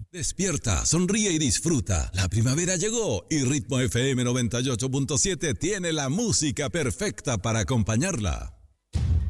Despierta, sonríe y disfruta. La primavera llegó y Ritmo FM 98.7 tiene la música perfecta para acompañarla.